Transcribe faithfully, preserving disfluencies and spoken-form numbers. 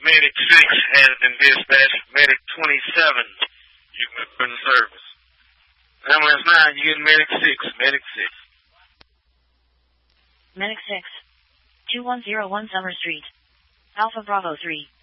Medic six has been dispatched. Medic twenty-seven, you can return service. Ambulance nine, you get Medic six. Medic six. Medic six. two one zero one Summer Street. Alpha Bravo three.